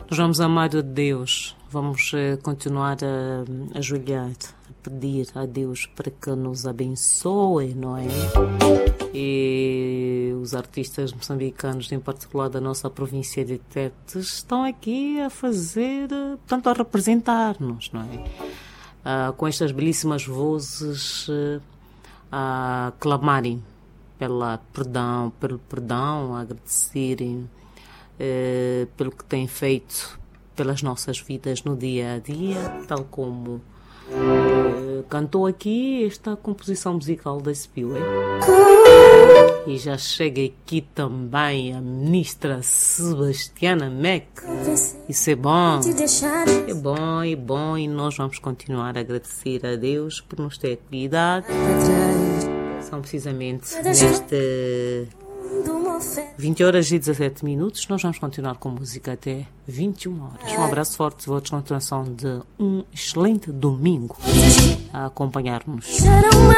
Nós vamos amar a Deus, vamos continuar a ajoelhar, a pedir a Deus para que nos abençoe, não é? E os artistas moçambicanos, em particular da nossa província de Tete, estão aqui a fazer, portanto, a representar-nos, não é? Com estas belíssimas vozes a clamarem pelo perdão, a agradecerem pelo que têm feito pelas nossas vidas no dia a dia, tal como cantou aqui esta composição musical da Spiwe. E já chega aqui também a ministra Sebastiana Mac. Isso é bom. É bom, e nós vamos continuar a agradecer a Deus por nos ter cuidado. São precisamente neste 20 horas e 17 minutos. Nós vamos continuar com música até 21 horas. Um abraço forte, boa continuação de um excelente domingo a acompanhar-nos.